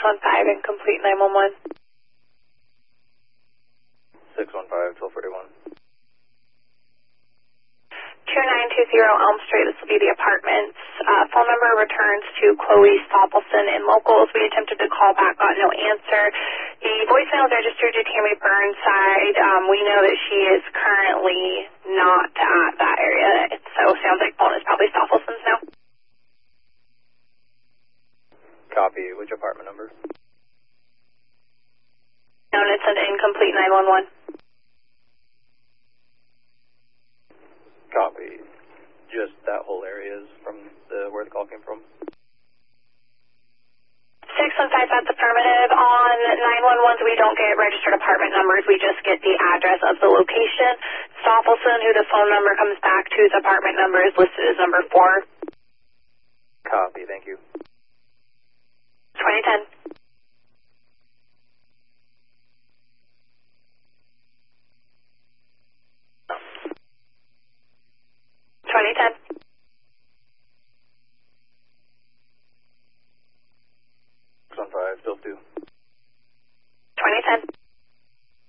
615, incomplete 911. 615, 1241. 2920 Elm Street, this will be the apartments. Phone number returns to Chloe Stoppelson in locals. We attempted to call back, got no answer. The voicemail is registered to Tammy Burnside. We know that she is currently not at that area, so sounds like phone is probably Stoppelson's now. Copy. Which apartment number? No, it's an incomplete 911. Copy. Just that whole area is from where the call came from? 615, that's affirmative. On 911s, we don't get registered apartment numbers. We just get the address of the location. Stoppelson, who the phone number comes back to, his apartment number is listed as number 4. Copy. Thank you. 2010. 2010. 615, still 2. 2010.